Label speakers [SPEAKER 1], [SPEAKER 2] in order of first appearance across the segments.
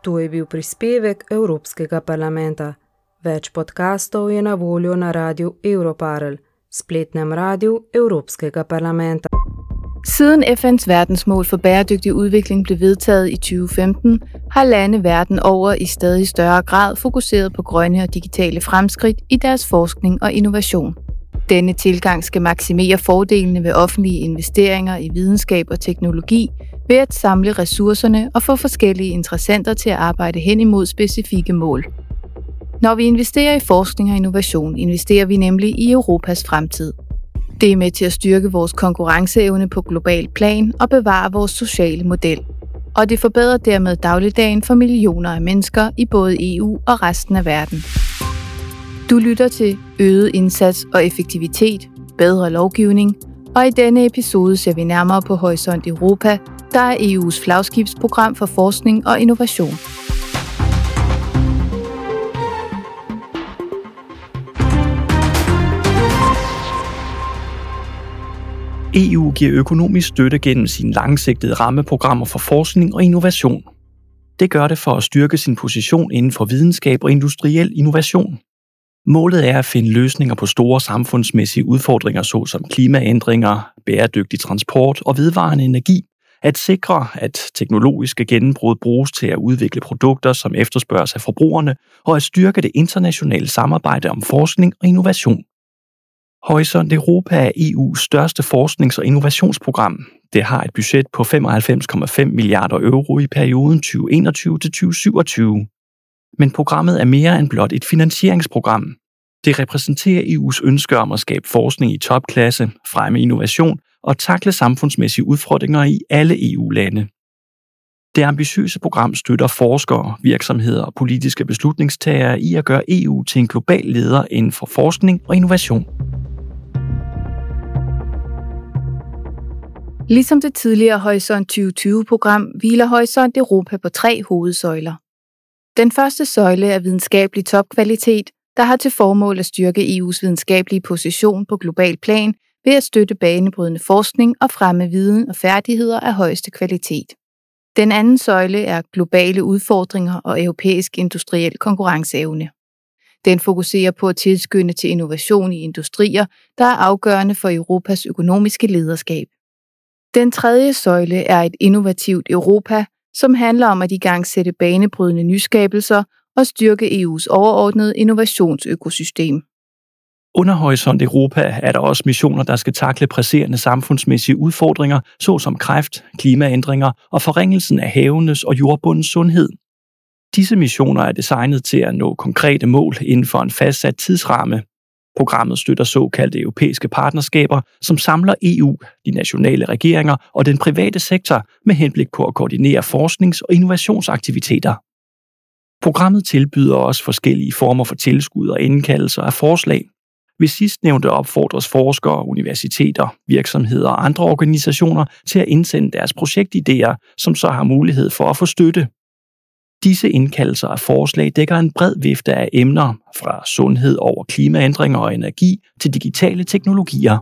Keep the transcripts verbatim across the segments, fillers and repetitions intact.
[SPEAKER 1] To je bil prispevek Evropskega parlamenta. Več podkastov je na voljo na radiju Europarl, spletnem radiju Evropskega parlamenta.
[SPEAKER 2] Siden F N's verdensmål for bæredygtig udvikling blev vedtaget i tyve femten, har lande verden over i stadig større grad fokuseret på grønne og digitale fremskridt i deres forskning og innovation. Denne tilgang skal maksimere fordelene ved offentlige investeringer i videnskab og teknologi ved at samle ressourcerne og få forskellige interessenter til at arbejde hen imod specifikke mål. Når vi investerer i forskning og innovation, investerer vi nemlig i Europas fremtid. Det er med til at styrke vores konkurrenceevne på global plan og bevare vores sociale model. Og det forbedrer dermed dagligdagen for millioner af mennesker i både E U og resten af verden. Du lytter til øget indsats og effektivitet, bedre lovgivning, og i denne episode ser vi nærmere på Horisont Europa, der er E U's flagskibsprogram for forskning og innovation.
[SPEAKER 3] E U giver økonomisk støtte gennem sine langsigtede rammeprogrammer for forskning og innovation. Det gør det for at styrke sin position inden for videnskab og industriel innovation. Målet er at finde løsninger på store samfundsmæssige udfordringer såsom klimaændringer, bæredygtig transport og vedvarende energi, at sikre, at teknologiske gennembrud bruges til at udvikle produkter, som efterspørges af forbrugerne, og at styrke det internationale samarbejde om forskning og innovation. Horisont Europa er E U's største forsknings- og innovationsprogram. Det har et budget på femoghalvfems komma fem milliarder euro i perioden tyve enogtyve til tyve syvogtyve. Men programmet er mere end blot et finansieringsprogram. Det repræsenterer E U's ønske om at skabe forskning i topklasse, fremme innovation og takle samfundsmæssige udfordringer i alle E U-lande. Det ambitiøse program støtter forskere, virksomheder og politiske beslutningstagere i at gøre E U til en global leder inden for forskning og innovation.
[SPEAKER 2] Ligesom det tidligere Horisont tyve tyve-program hviler Horisont Europa på tre hovedsøjler. Den første søjle er videnskabelig topkvalitet, der har til formål at styrke E U's videnskabelige position på global plan ved at støtte banebrydende forskning og fremme viden og færdigheder af højeste kvalitet. Den anden søjle er globale udfordringer og europæisk industriel konkurrenceevne. Den fokuserer på at tilskynde til innovation i industrier, der er afgørende for Europas økonomiske lederskab. Den tredje søjle er et innovativt Europa, som handler om at igangsætte banebrydende nyskabelser og styrke E U's overordnede innovationsøkosystem.
[SPEAKER 3] Under Horisont Europa er der også missioner, der skal takle presserende samfundsmæssige udfordringer, såsom kræft, klimaændringer og forringelsen af havenes og jordbundens sundhed. Disse missioner er designet til at nå konkrete mål inden for en fastsat tidsramme. Programmet støtter såkaldte europæiske partnerskaber, som samler E U, de nationale regeringer og den private sektor med henblik på at koordinere forsknings- og innovationsaktiviteter. Programmet tilbyder også forskellige former for tilskud og indkaldelser af forslag. Ved sidstnævnte opfordres forskere, universiteter, virksomheder og andre organisationer til at indsende deres projektidéer, som så har mulighed for at få støtte. Disse indkaldelser af forslag dækker en bred vifte af emner, fra sundhed over klimaændringer og energi til digitale teknologier.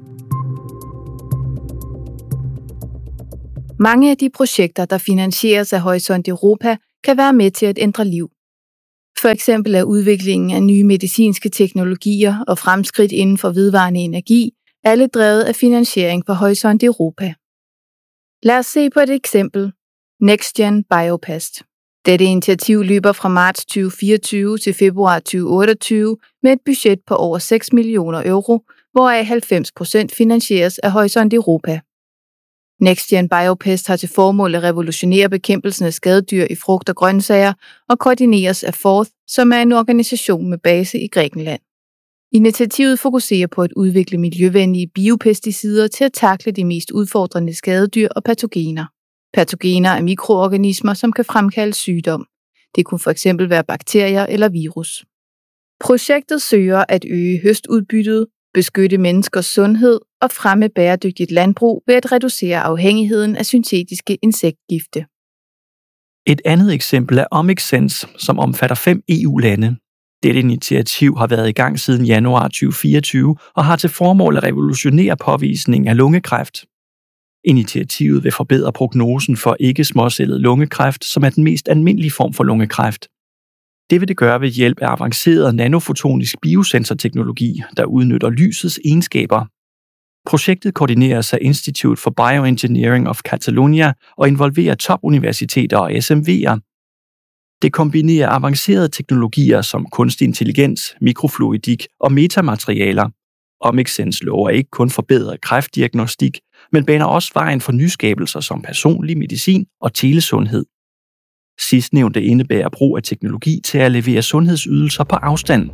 [SPEAKER 2] Mange af de projekter, der finansieres af Horisont Europa, kan være med til at ændre liv. For eksempel er udviklingen af nye medicinske teknologier og fremskridt inden for vedvarende energi, alle drevet af finansiering fra Horisont Europa. Lad os se på et eksempel. NextGen Biopast. Dette initiativ løber fra marts tyve fireogtyve til februar tyve otteogtyve med et budget på over seks millioner euro, hvoraf halvfems procent finansieres af Horisont Europa. NextGen Biopest har til formål at revolutionere bekæmpelsen af skadedyr i frugt og grøntsager og koordineres af Forth, som er en organisation med base i Grækenland. Initiativet fokuserer på at udvikle miljøvenlige biopesticider til at takle de mest udfordrende skadedyr og patogener. Patogener er mikroorganismer, som kan fremkalde sygdom. Det kunne fx være bakterier eller virus. Projektet søger at øge høstudbyttet, beskytte menneskers sundhed og fremme bæredygtigt landbrug ved at reducere afhængigheden af syntetiske insektgifte.
[SPEAKER 3] Et andet eksempel er OmicSense, som omfatter fem E U-lande. Dette initiativ har været i gang siden januar tyve fireogtyve og har til formål at revolutionere påvisningen af lungekræft. Initiativet vil forbedre prognosen for ikke-småcellet lungekræft, som er den mest almindelige form for lungekræft. Det vil det gøre ved hjælp af avanceret nanofotonisk biosensorteknologi, der udnytter lysets egenskaber. Projektet koordineres af Institute for Bioengineering of Catalonia og involverer topuniversiteter og S M V'er. Det kombinerer avancerede teknologier som kunstig intelligens, mikrofluidik og metamaterialer. Omixsense lover ikke kun forbedret kræftdiagnostik, men baner også vejen for nyskabelser som personlig medicin og telesundhed. Sidstnævnte indebærer brug af teknologi til at levere sundhedsydelser på afstand.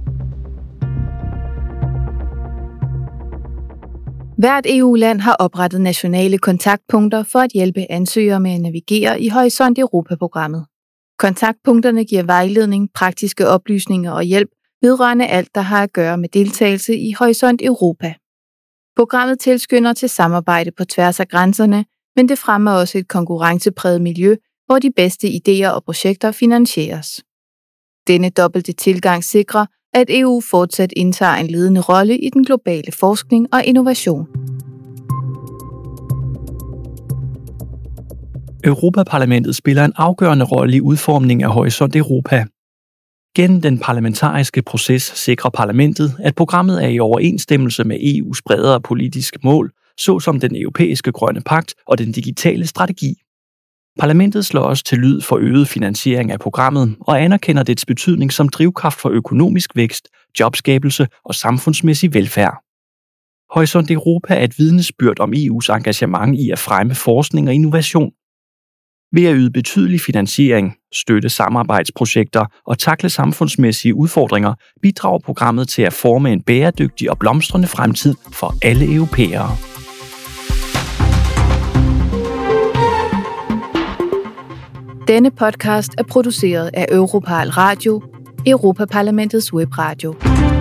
[SPEAKER 2] Hvert E U-land har oprettet nationale kontaktpunkter for at hjælpe ansøgere med at navigere i Horisont Europa-programmet. Kontaktpunkterne giver vejledning, praktiske oplysninger og hjælp vedrørende alt, der har at gøre med deltagelse i Horisont Europa. Programmet tilskynder til samarbejde på tværs af grænserne, men det fremmer også et konkurrencepræget miljø, hvor de bedste idéer og projekter finansieres. Denne dobbelte tilgang sikrer, at E U fortsat indtager en ledende rolle i den globale forskning og innovation.
[SPEAKER 3] Europaparlamentet spiller en afgørende rolle i udformningen af Horisont Europa. Gennem den parlamentariske proces sikrer parlamentet, at programmet er i overensstemmelse med E U's bredere politiske mål, såsom den europæiske grønne pagt og den digitale strategi. Parlamentet slår også til lyd for øget finansiering af programmet og anerkender dets betydning som drivkraft for økonomisk vækst, jobskabelse og samfundsmæssig velfærd. Horisont Europa er et vidnesbyrd om E U's engagement i at fremme forskning og innovation. Ved at yde betydelig finansiering, støtte samarbejdsprojekter og takle samfundsmæssige udfordringer, bidrager programmet til at forme en bæredygtig og blomstrende fremtid for alle europæere.
[SPEAKER 2] Denne podcast er produceret af Europal Radio, Europaparlamentets webradio.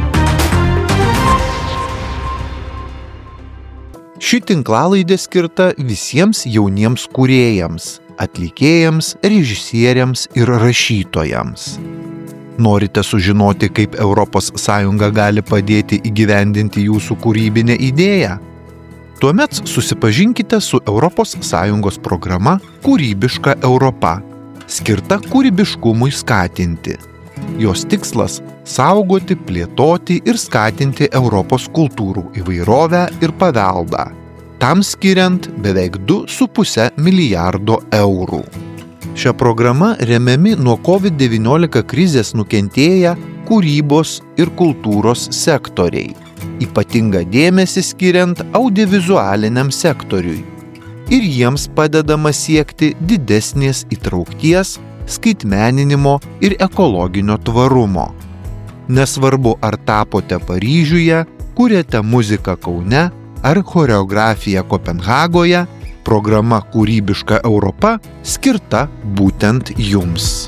[SPEAKER 4] Ši tinklalaidė skirta visiems jauniems kūrėjams, atlikėjams, režisieriams ir rašytojams. Norite sužinoti, kaip Europos Sąjunga gali padėti įgyvendinti jūsų kūrybinę idėją? Tuomet susipažinkite su Europos Sąjungos programa Kūrybiška Europa, skirta kūrybiškumui skatinti. Jos tikslas – saugoti, plėtoti ir skatinti Europos kultūrų įvairovę ir paveldą, tam skiriant beveik du su puse milijardo eurų. Šia programa remiami nuo covid devyniolika krizės nukentėję kūrybos ir kultūros sektoriai, ypatingą dėmesį skiriant audiovizualiniam sektoriui, ir jiems padedama siekti didesnės įtraukties, skaitmeninimo ir ekologinio tvarumo. Nesvarbu, ar tapote Paryžiuje, kuriate muziką Kaune ar choreografiją Kopenhagoje, programa Kūrybiška Europa skirta būtent jums.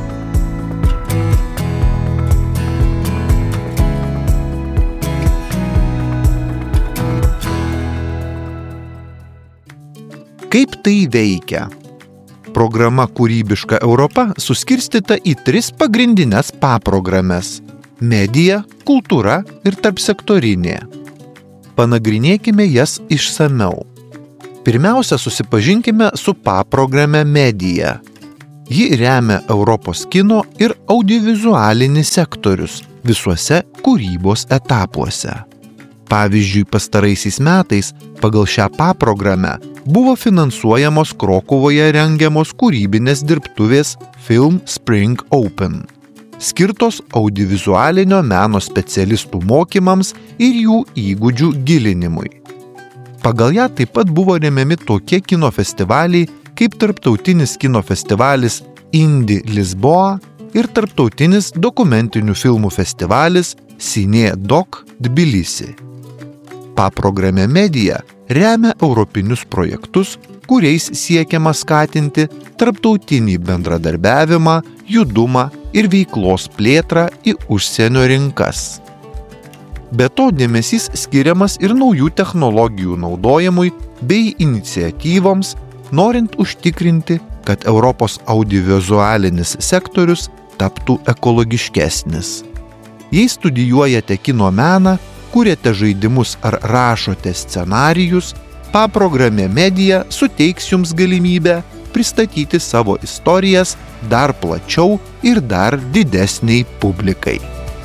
[SPEAKER 4] Kaip tai veikia? Programa Kūrybiška Europa suskirstyta į tris pagrindinės paprogrames – medija, kultūra ir tarpsektorinė. Panagrinėkime jas išsameu. Pirmiausia, susipažinkime su paprograme medija. Ji remia Europos kino ir audiovizualinį sektorius visuose kūrybos etapuose. Pavyzdžiui, pastaraisiais metais pagal šią paprogramę buvo finansuojamos Krokuvoje rengiamos kūrybinės dirbtuvės Film Spring Open, skirtos audiovizualinio meno specialistų mokymams ir jų įgūdžių gilinimui. Pagal ją taip pat buvo remiami tokie kino festivaliai kaip tarptautinis kino festivalis Indie Lisboa ir tarptautinis dokumentinių filmų festivalis Cine Doc Tbilisi. Paprograme medija remia europinius projektus, kuriais siekiama skatinti tarptautinį bendradarbiavimą, judumą ir veiklos plėtrą į užsienio rinkas. Be to dėmesys skiriamas ir naujų technologijų naudojimui bei iniciatyvoms, norint užtikrinti, kad Europos audiovizualinis sektorius taptų ekologiškesnis. Jei studijuojate kino meną, kuriate žaidimus ar rašote scenarijus, paprogramė Media suteiks jums galimybę pristatyti savo istorijas dar plačiau ir dar didesniai publikai.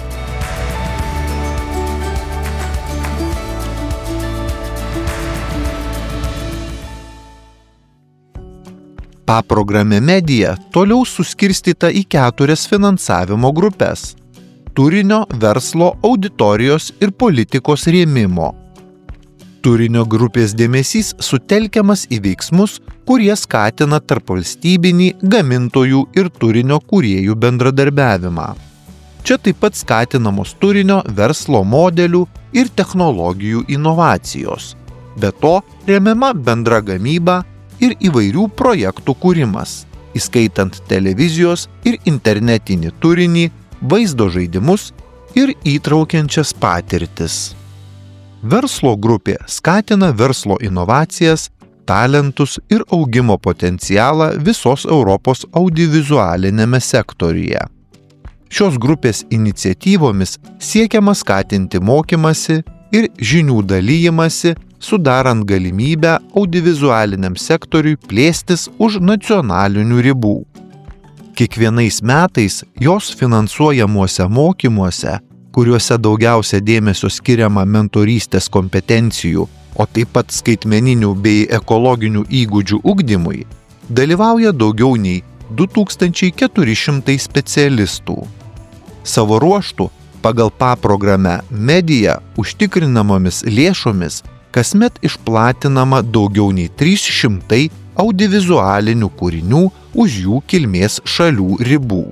[SPEAKER 4] Paprogramė Media toliau suskirstyta į keturias finansavimo grupės – turinio, verslo, auditorijos ir politikos rėmimo. Turinio grupės dėmesys sutelkiamas į veiksmus, kurie skatina tarpvalstybinį gamintojų ir turinio kūrėjų bendradarbiavimą. Čia taip pat skatinamos turinio, verslo modelių ir technologijų inovacijos. Be to, remiama bendra gamyba ir įvairių projektų kūrimas, įskaitant televizijos ir internetinį turinį, vaizdo žaidimus ir įtraukiančias patirtis. Verslo grupė skatina verslo inovacijas, talentus ir augimo potencialą visos Europos audiovizualinėme sektoriuje. Šios grupės iniciatyvomis siekiama skatinti mokymasi ir žinių dalijimąsi, sudarant galimybę audiovizualiniam sektoriui plėstis už nacionalinių ribų. Kiekvienais metais jos finansuojamuose mokymuose, kuriuose daugiausia dėmesio skiriama mentorystės kompetencijų, o taip pat skaitmeninių bei ekologinių įgūdžių ugdymui, dalyvauja daugiau nei du tūkstančiai keturi šimtai specialistų. Savo ruožtu, pagal paprogramę Media užtikrinamomis lėšomis kasmet išplatinama daugiau nei trys šimtai audiovizualinių kūrinių už jų kilmės šalių ribų.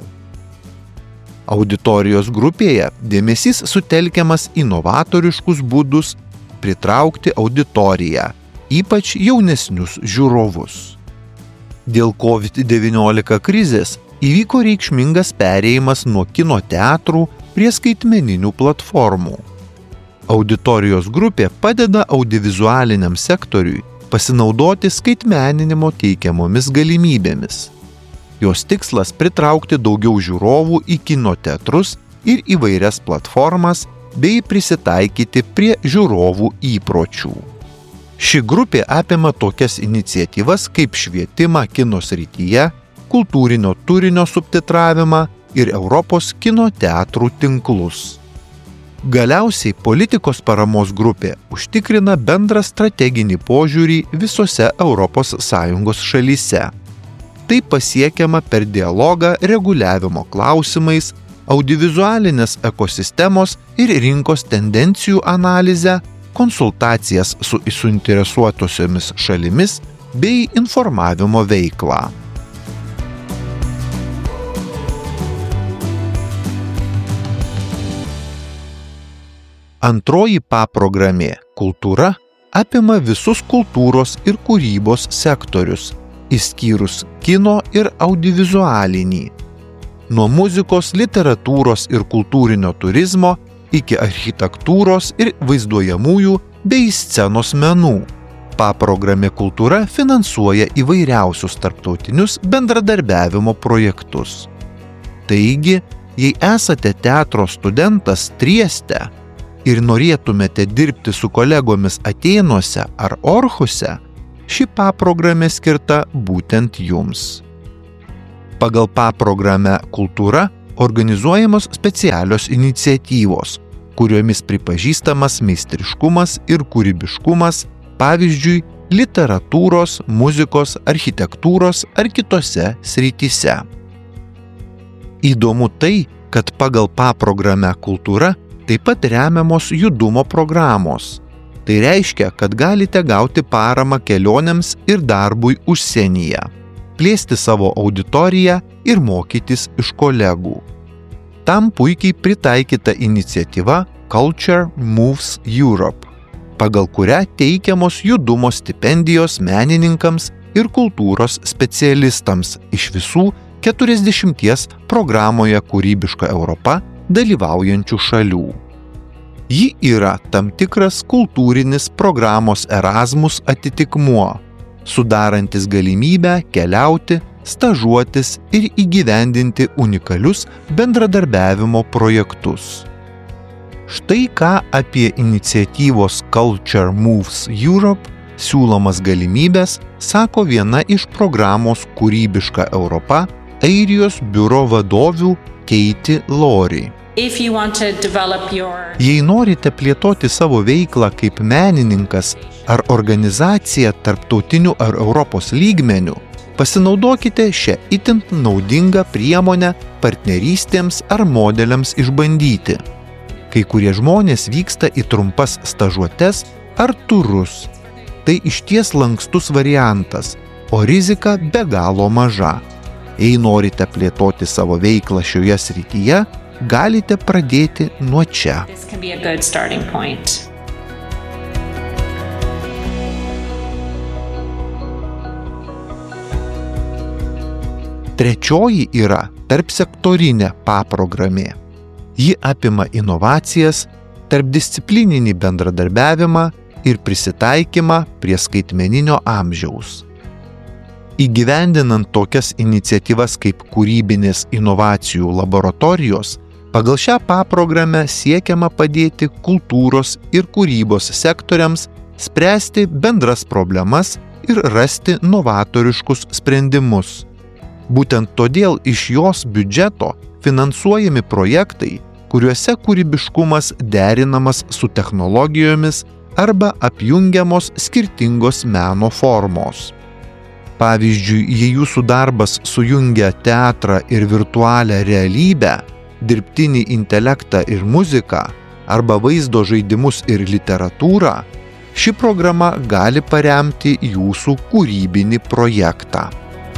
[SPEAKER 4] Auditorijos grupėje dėmesys sutelkiamas į novatoriškus būdus pritraukti auditoriją, ypač jaunesnius žiūrovus. Dėl kovid devyniolika krizės įvyko reikšmingas perėjimas nuo kino teatrų prie skaitmeninių platformų. Auditorijos grupė padeda audiovizualiniam sektoriui pasinaudoti skaitmeninimo teikiamomis galimybėmis. Jos tikslas pritraukti daugiau žiūrovų į kino teatrus ir įvairias platformas bei prisitaikyti prie žiūrovų įpročių. Ši grupė apima tokias iniciatyvas kaip švietimą kino srityje, kultūrinio turinio subtitravimą ir Europos kino teatrų tinklus. Galiausiai politikos paramos grupė užtikrina bendrą strateginį požiūrį visose Europos Sąjungos šalyse. Tai pasiekiama per dialogą reguliavimo klausimais, audiovizualinės ekosistemos ir rinkos tendencijų analizę, konsultacijas su suinteresuotosiomis šalimis bei informavimo veiklą. Antroji paprogramė kultūra apima visus kultūros ir kūrybos sektorius, išskyrus kino ir audiovizualinį. Nuo muzikos, literatūros ir kultūrinio turizmo iki architektūros ir vaizduojamųjų bei scenos menų. Paprogramė kultūra finansuoja įvairiausius tarptautinius bendradarbiavimo projektus. Taigi, jei esate teatro studentas Trieste ir norėtumėte dirbti su kolegomis Atėnuose ar Orhuse, ši paprogramė skirta būtent jums. Pagal paprogramę kultūra organizuojamos specialios iniciatyvos, kuriomis pripažįstamas meistriškumas ir kūrybiškumas, pavyzdžiui, literatūros, muzikos, architektūros ar kitose srityse. Įdomu tai, kad pagal paprogramę kultūra taip pat remiamos judumo programos. Tai reiškia, kad galite gauti paramą kelionėms ir darbui užsienyje, plėsti savo auditoriją ir mokytis iš kolegų. Tam puikiai pritaikyta iniciatyva Culture Moves Europe, pagal kurią teikiamos judumo stipendijos menininkams ir kultūros specialistams iš visų keturiasdešimties programoje Kūrybiška Europa dalyvaujančių šalių. Ji yra tam tikras kultūrinis programos Erasmus atitikmuo, sudarantis galimybę keliauti, stažuotis ir įgyvendinti unikalius bendradarbiavimo projektus. Štai ką apie iniciatyvos Culture Moves Europe siūlomas galimybės, sako viena iš programos Kūrybiška Europa Airijos biuro vadovių Katie Lawrie.
[SPEAKER 5] Your...
[SPEAKER 4] Jei norite plėtoti savo veiklą kaip menininkas ar organizacija tarptautiniu ar Europos lygmeniu, pasinaudokite šią itin naudingą priemonę partnerystėms ar modeliams išbandyti. Kai kurie žmonės vyksta į trumpas stažuotes ar turus. Tai išties lankstus variantas, o rizika be galo maža. Jei norite plėtoti savo veiklą šioje srityje, galite pradėti nuo čia. Trečioji yra tarpsektorinė paprogramė. Ji apima inovacijas, tarpdisciplininį bendradarbiavimą ir prisitaikymą prie skaitmeninio amžiaus. Įgyvendinant tokias iniciatyvas kaip kūrybinės inovacijų laboratorijos, pagal šią paprogramę siekiama padėti kultūros ir kūrybos sektoriams spręsti bendras problemas ir rasti novatoriškus sprendimus. Būtent todėl iš jos biudžeto finansuojami projektai, kuriuose kūrybiškumas derinamas su technologijomis arba apjungiamos skirtingos meno formos. Pavyzdžiui, jei jūsų darbas sujungia teatrą ir virtualią realybę, dirbtinį intelektą ir muziką, arba vaizdo žaidimus ir literatūrą, ši programa gali paremti jūsų kūrybinį projektą.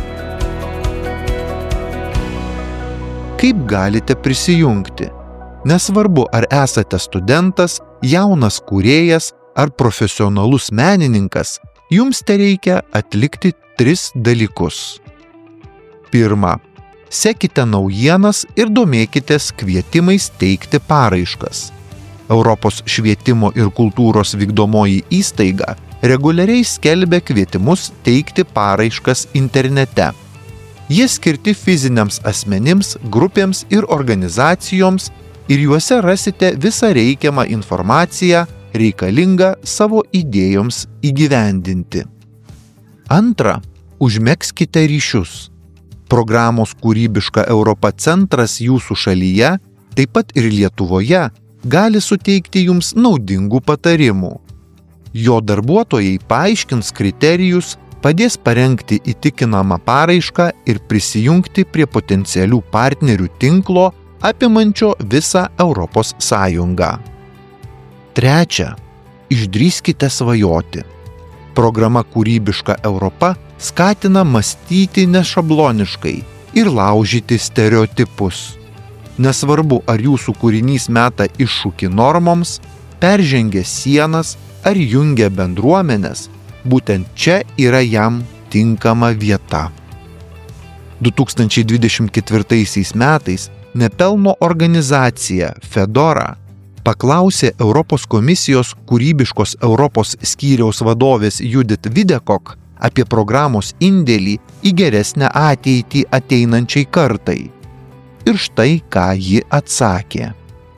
[SPEAKER 4] Kaip galite prisijungti? Nesvarbu, ar esate studentas, jaunas kūrėjas ar profesionalus menininkas, jums tereikia atlikti tris dalykus. Pirma, sekite naujienas ir domėkitės kvietimais teikti paraiškas. Europos švietimo ir kultūros vykdomoji įstaiga reguliariai skelbia kvietimus teikti paraiškas internete. Jie skirti fiziniams asmenims, grupėms ir organizacijoms ir juose rasite visą reikiamą informaciją reikalingą savo idėjoms įgyvendinti. Antra, užmegzkite ryšius. Programos Kūrybiška Europa centras jūsų šalyje, taip pat ir Lietuvoje, gali suteikti jums naudingų patarimų. Jo darbuotojai paaiškins kriterijus, padės parengti įtikinamą paraišką ir prisijungti prie potencialių partnerių tinklo apimančio visą Europos Sąjungą. Trečia, išdrįskite svajoti. Programa Kūrybiška Europa skatina mąstyti nešabloniškai ir laužyti stereotipus. Nesvarbu, ar jūsų kūrinys meta iššūkį normoms, peržengia sienas ar jungia bendruomenes, būtent čia yra jam tinkama vieta. du tūkstančiai dvidešimt ketvirtaisiais metais nepelno organizacija Fedora paklausė Europos komisijos Kūrybiškos Europos skyriaus vadovės Judith Videkok apie programos indėlį į geresnę ateitį ateinančiai kartai. Ir štai, ką ji atsakė.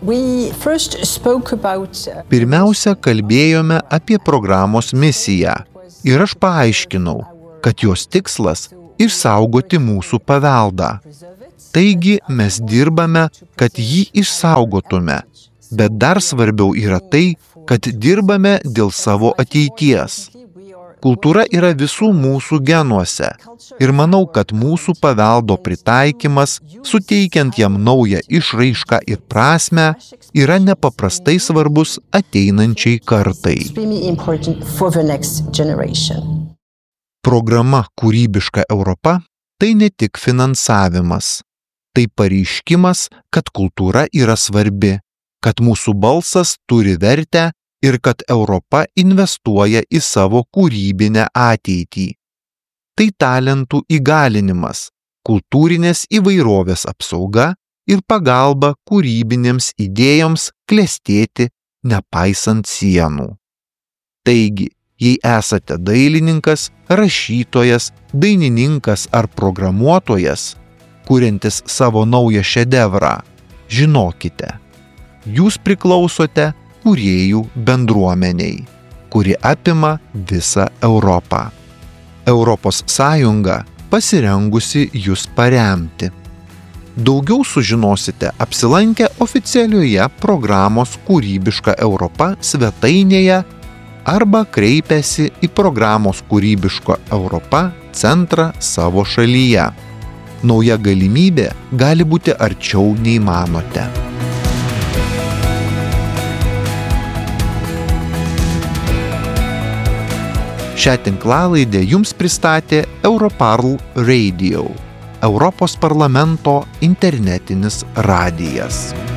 [SPEAKER 4] Pirmiausia, kalbėjome apie programos misiją ir aš paaiškinau, kad jos tikslas – išsaugoti mūsų paveldą. Taigi mes dirbame, kad jį išsaugotume, bet dar svarbiau yra tai, kad dirbame dėl savo ateities. Kultūra yra visų mūsų genuose ir manau, kad mūsų paveldo pritaikymas, suteikiant jam naują išraišką ir prasmę, yra nepaprastai svarbus ateinančiai kartai. Programa Kūrybiška Europa – tai ne tik finansavimas. Tai pareiškimas, kad kultūra yra svarbi, kad mūsų balsas turi vertę ir kad Europa investuoja į savo kūrybinę ateitį. Tai talentų įgalinimas, kultūrinės įvairovės apsauga ir pagalba kūrybinėms idėjoms klestėti nepaisant sienų. Taigi, jei esate dailininkas, rašytojas, dainininkas ar programuotojas, kuriantis savo naują šedevrą, žinokite, jūs priklausote kūrėjų bendruomeniai. kuri apima visą Europą. Europos Sąjunga pasirengusi jus paremti. Daugiau sužinosite apsilankę oficialioje programos Kūrybiška Europa svetainėje arba kreipęsi į programos Kūrybiška Europa centrą savo šalyje. Nauja galimybė gali būti arčiau nei manote. Šią tinklalaidę jums pristatė Europarl Radio, Europos parlamento internetinis radijas.